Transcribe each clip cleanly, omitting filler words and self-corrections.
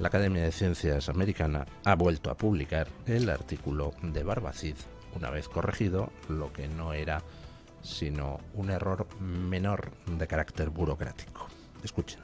la Academia de Ciencias Americana ha vuelto a publicar el artículo de Barbacid, una vez corregido lo que no era sino un error menor de carácter burocrático. Escuchen.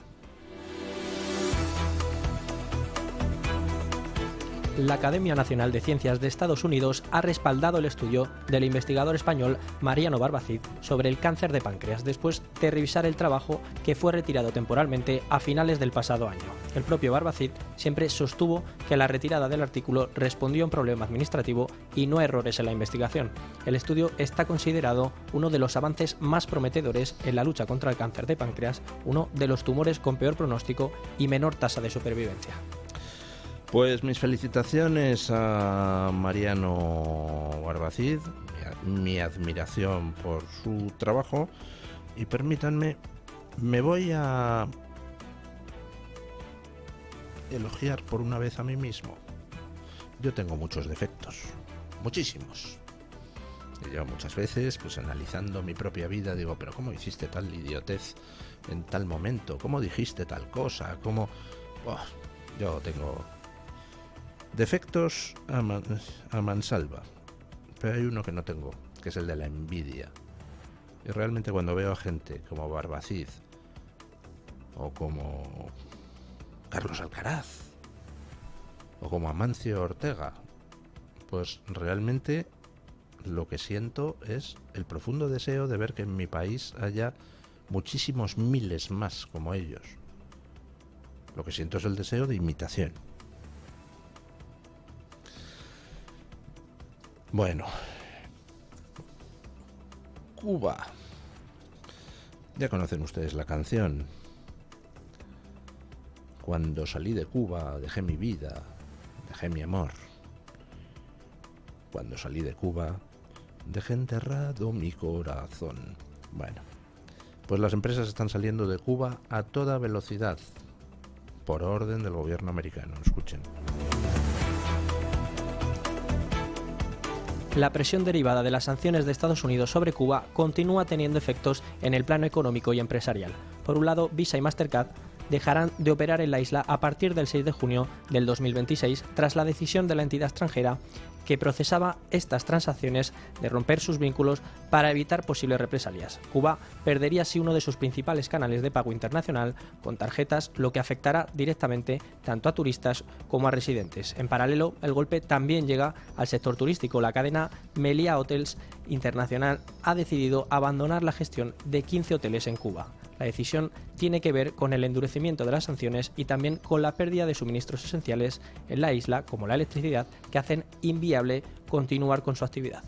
La Academia Nacional de Ciencias de Estados Unidos ha respaldado el estudio del investigador español Mariano Barbacid sobre el cáncer de páncreas después de revisar el trabajo que fue retirado temporalmente a finales del pasado año. El propio Barbacid siempre sostuvo que la retirada del artículo respondió a un problema administrativo y no a errores en la investigación. El estudio está considerado uno de los avances más prometedores en la lucha contra el cáncer de páncreas, uno de los tumores con peor pronóstico y menor tasa de supervivencia. Pues mis felicitaciones a Mariano Barbacid, mi admiración por su trabajo, y permítanme, me voy a elogiar por una vez a mí mismo. Yo tengo muchos defectos, muchísimos. Y yo muchas veces, pues analizando mi propia vida, digo, pero ¿cómo hiciste tal idiotez en tal momento? ¿Cómo dijiste tal cosa? ¿Cómo...? Yo tengo defectos a mansalva, pero hay uno que no tengo, que es el de la envidia. Y realmente cuando veo a gente como Barbacid o como Carlos Alcaraz o como Amancio Ortega, pues realmente lo que siento es el profundo deseo de ver que en mi país haya muchísimos miles más como ellos. Lo que siento es el deseo de imitación. Bueno, Cuba. Ya conocen ustedes la canción. Cuando salí de Cuba dejé mi vida, dejé mi amor. Cuando salí de Cuba dejé enterrado mi corazón. Bueno, pues las empresas están saliendo de Cuba a toda velocidad, por orden del gobierno americano. Escuchen. La presión derivada de las sanciones de Estados Unidos sobre Cuba continúa teniendo efectos en el plano económico y empresarial. Por un lado, Visa y Mastercard dejarán de operar en la isla a partir del 6 de junio del 2026, tras la decisión de la entidad extranjera que procesaba estas transacciones de romper sus vínculos para evitar posibles represalias. Cuba perdería así uno de sus principales canales de pago internacional con tarjetas, lo que afectará directamente tanto a turistas como a residentes. En paralelo, el golpe también llega al sector turístico. La cadena Melia Hotels Internacional ha decidido abandonar la gestión de 15 hoteles en Cuba. La decisión tiene que ver con el endurecimiento de las sanciones y también con la pérdida de suministros esenciales en la isla, como la electricidad, que hacen inviable continuar con su actividad.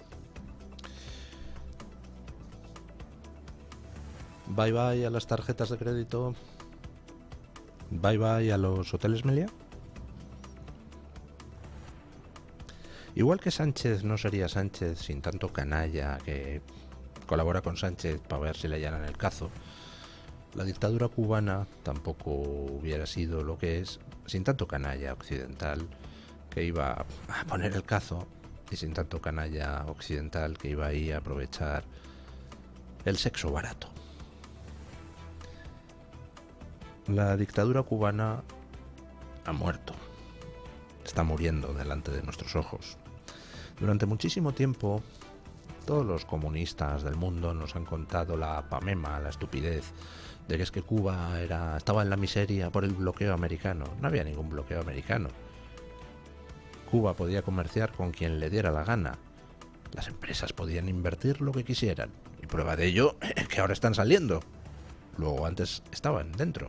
Bye bye a las tarjetas de crédito. Bye bye a los hoteles Melia. Igual que Sánchez no sería Sánchez sin tanto canalla que colabora con Sánchez para ver si le allanan el cazo, la dictadura cubana tampoco hubiera sido lo que es sin tanto canalla occidental que iba a poner el cazo y sin tanto canalla occidental que iba ahí a aprovechar el sexo barato. La dictadura cubana ha muerto, está muriendo delante de nuestros ojos. Durante muchísimo tiempo, todos los comunistas del mundo nos han contado la pamema, la estupidez de que es que Cuba estaba en la miseria por el bloqueo americano. No había ningún bloqueo americano. Cuba podía comerciar con quien le diera la gana. Las empresas podían invertir lo que quisieran. Y prueba de ello es que ahora están saliendo. Luego antes estaban dentro.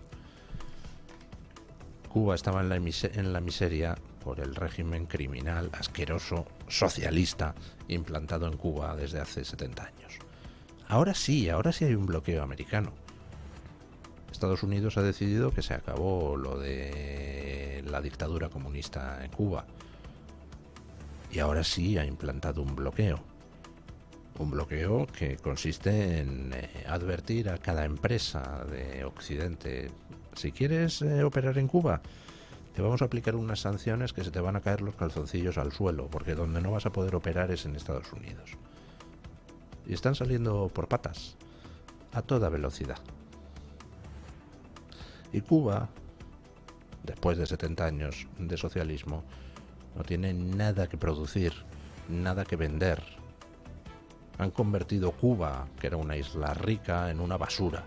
Cuba estaba en la miseria por el régimen criminal, asqueroso, socialista, implantado en Cuba desde hace 70 años. Ahora sí hay un bloqueo americano. Estados Unidos ha decidido que se acabó lo de la dictadura comunista en Cuba. Y ahora sí ha implantado un bloqueo. Un bloqueo que consiste en advertir a cada empresa de Occidente: si quieres operar en Cuba, te vamos a aplicar unas sanciones que se te van a caer los calzoncillos al suelo, porque donde no vas a poder operar es en Estados Unidos. Y están saliendo por patas, a toda velocidad. Y Cuba después de 70 años de socialismo, no tiene nada que producir, nada que vender. Han convertido Cuba, que era una isla rica, en una basura.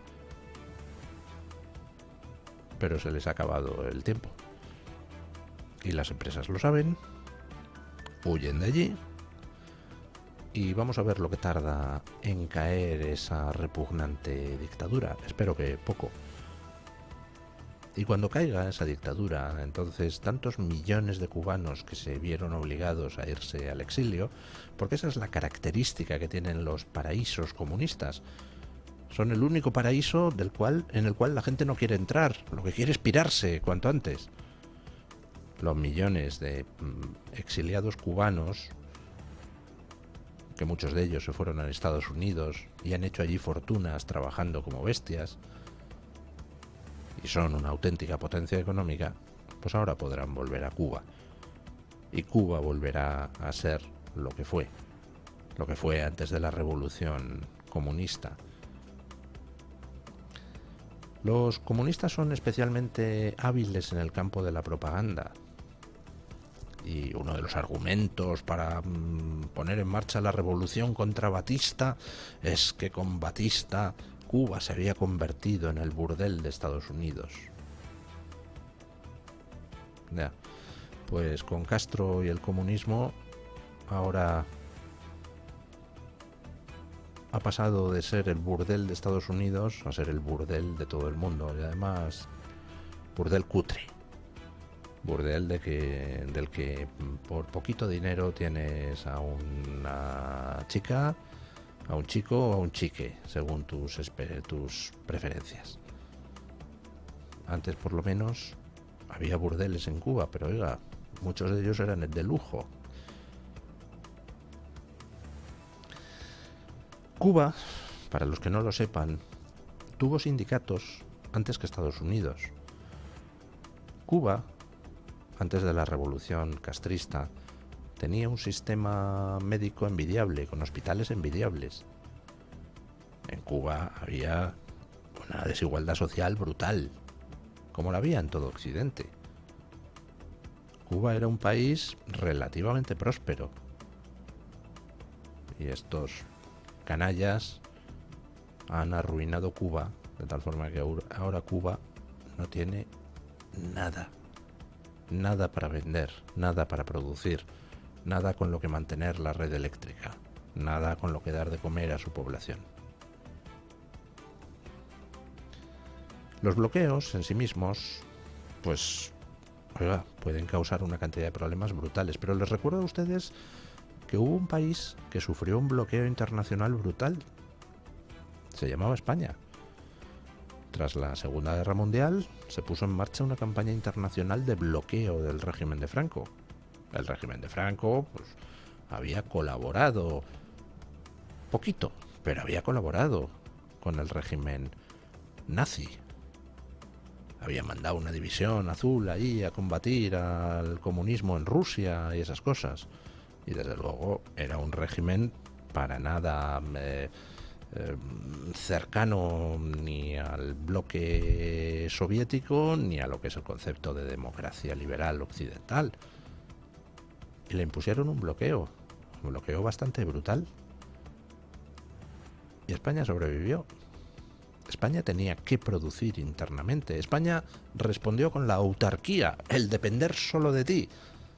Pero se les ha acabado el tiempo. Y las empresas lo saben, huyen de allí, y vamos a ver lo que tarda en caer esa repugnante dictadura. Espero que poco. Y cuando caiga esa dictadura, entonces tantos millones de cubanos que se vieron obligados a irse al exilio, porque esa es la característica que tienen los paraísos comunistas. Son el único paraíso en el cual la gente no quiere entrar, lo que quiere es pirarse cuanto antes. Los millones de exiliados cubanos, que muchos de ellos se fueron a Estados Unidos y han hecho allí fortunas trabajando como bestias, y son una auténtica potencia económica, pues ahora podrán volver a Cuba. Y Cuba volverá a ser lo que fue antes de la revolución comunista. Los comunistas son especialmente hábiles en el campo de la propaganda. Y uno de los argumentos para poner en marcha la revolución contra Batista es que con Batista Cuba se había convertido en el burdel de Estados Unidos. Ya, pues con Castro y el comunismo ahora ha pasado de ser el burdel de Estados Unidos a ser el burdel de todo el mundo, y además burdel cutre. Burdel del que por poquito dinero tienes a una chica, a un chico o a un chique, según tus preferencias. Antes, por lo menos, había burdeles en Cuba, pero oiga, muchos de ellos eran de lujo. Cuba, para los que no lo sepan, tuvo sindicatos antes que Estados Unidos. Cuba, antes de la revolución castrista, tenía un sistema médico envidiable, con hospitales envidiables. En Cuba había una desigualdad social brutal, como la había en todo Occidente. Cuba era un país relativamente próspero. Y estos canallas han arruinado Cuba, de tal forma que ahora Cuba no tiene nada. Nada para vender, nada para producir, nada con lo que mantener la red eléctrica, nada con lo que dar de comer a su población. Los bloqueos en sí mismos, pues, oiga, pueden causar una cantidad de problemas brutales, pero les recuerdo a ustedes que hubo un país que sufrió un bloqueo internacional brutal. Se llamaba España. Tras la Segunda Guerra Mundial, se puso en marcha una campaña internacional de bloqueo del régimen de Franco. El régimen de Franco, pues, había colaborado, poquito, pero había colaborado con el régimen nazi. Había mandado una división azul allí a combatir al comunismo en Rusia y esas cosas. Y desde luego era un régimen para nada cercano ni al bloque soviético ni a lo que es el concepto de democracia liberal occidental. Y le impusieron un bloqueo bastante brutal. Y España sobrevivió. España tenía que producir internamente. España respondió con la autarquía, el depender solo de ti.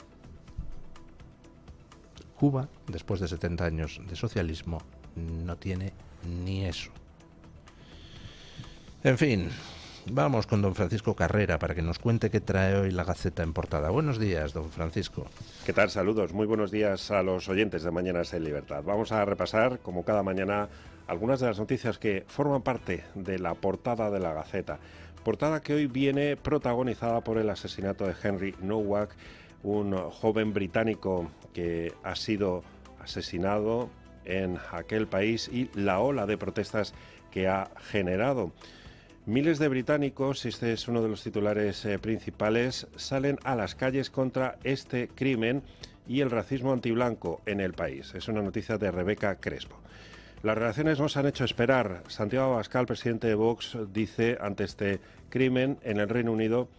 Cuba, después de 70 años de socialismo, no tiene ni eso. En fin, vamos con don Francisco Carrera para que nos cuente qué trae hoy la Gaceta en portada. Buenos días, don Francisco. ¿Qué tal? Saludos. Muy buenos días a los oyentes de Mañanas en Libertad. Vamos a repasar, como cada mañana, algunas de las noticias que forman parte de la portada de la Gaceta. Portada que hoy viene protagonizada por el asesinato de Henry Nowak, un joven británico que ha sido asesinado en aquel país, y la ola de protestas que ha generado. Miles de británicos, este es uno de los titulares principales, salen a las calles contra este crimen y el racismo antiblanco en el país. Es una noticia de Rebeca Crespo. Las reacciones nos han hecho esperar. Santiago Abascal, presidente de Vox, dice ante este crimen en el Reino Unido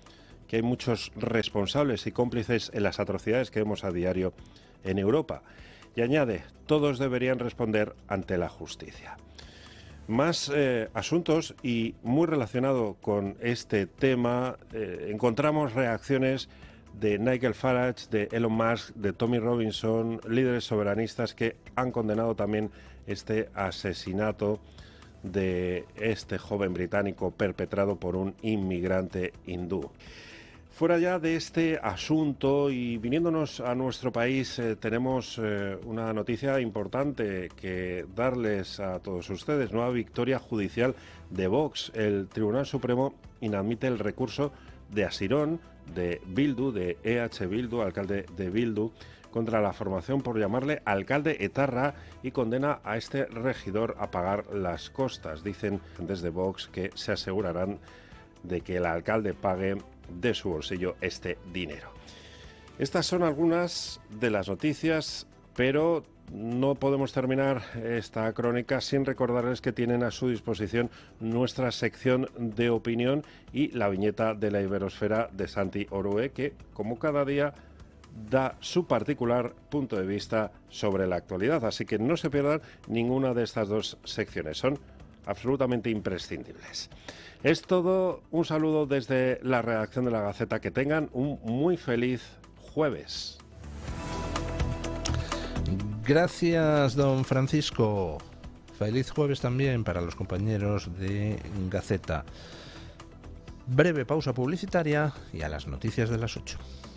que hay muchos responsables y cómplices en las atrocidades que vemos a diario en Europa. Y añade, todos deberían responder ante la justicia. Más asuntos y muy relacionado con este tema, encontramos reacciones de Nigel Farage, de Elon Musk, de Tommy Robinson, líderes soberanistas que han condenado también este asesinato de este joven británico perpetrado por un inmigrante hindú. Fuera ya de este asunto y viniéndonos a nuestro país, tenemos una noticia importante que darles a todos ustedes. Nueva victoria judicial de Vox. El Tribunal Supremo inadmite el recurso de Asirón, de Bildu, de EH Bildu, alcalde de Bildu, contra la formación por llamarle alcalde etarra y condena a este regidor a pagar las costas. Dicen desde Vox que se asegurarán de que el alcalde pague de su bolsillo este dinero. Estas son algunas de las noticias, pero no podemos terminar esta crónica sin recordarles que tienen a su disposición nuestra sección de opinión y la viñeta de la Iberosfera de Santi Orue, que como cada día da su particular punto de vista sobre la actualidad. Así que no se pierdan ninguna de estas dos secciones, son absolutamente imprescindibles. Es todo, un saludo desde la redacción de La Gaceta, que tengan un muy feliz jueves. Gracias, don Francisco. Feliz jueves también para los compañeros de Gaceta. Breve pausa publicitaria y a las noticias de las 8.